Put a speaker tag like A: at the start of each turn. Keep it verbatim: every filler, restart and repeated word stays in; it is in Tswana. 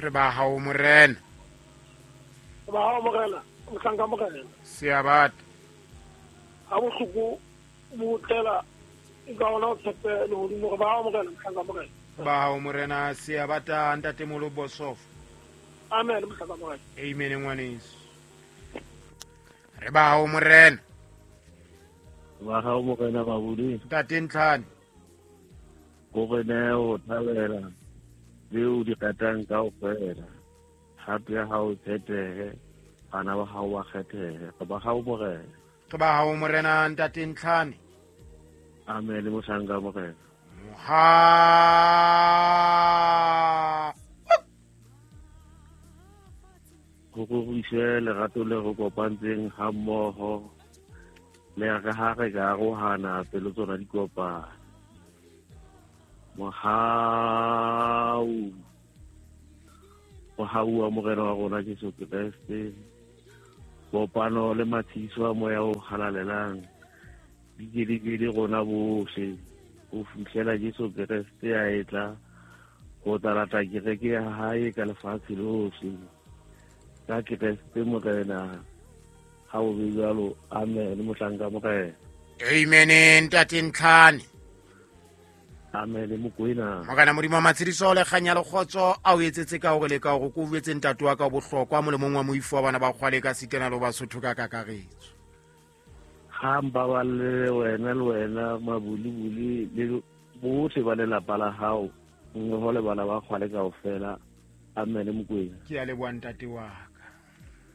A: re ba hao morena
B: ba hao morena mhlanga morena
A: Siabat
B: ha bohloko bo tlela ka ona o tshepele ho dimo ba hao morena mhlanga morena
A: ba hao morena Siabata ntate molo bosof
B: amen mhlanga morena
A: amen ngwaneso re ba hao morena
C: ba hao morena ba budi
A: ntate Ntlhane
C: go bene o thabela le o di katang ka ofela hape ha o tshete bana ba hao wa kgethe ba hao morena
A: re ba hao morena ntate Ntlhane
C: amen mo sanga morena
A: ha
C: go go buise le gato le go kopantseng ha mmoho le ga ha re ga go hana pelo tsona di kopa mohau mohau wa morena wa rona Jesu Kriste kopano le mathiso a moya o halalelang di gidi rona bohle o fihlela Jesu Kriste a etla go tarata kereke ya hae ka lefatshe lohle ka Kriste morena ha o bjalo amen mohlanga morena
A: amen ntate Ntlhane
C: amen mokwena
A: mogana modimo wa matshediso le kganya le khotso a o etsetse ka hore le ka go go buetse ntate wa ka bohlokwa mo le mong wa moifo wa bana ba kgwale ka sitena le Basotho ka kakaretso
C: hamba ba le wena le wena mabuli-buli le bohle ba lelapa la hao nngwe ho le bana ba kgwale ka ofela amen mokwena
A: ke ya le bua ntate wa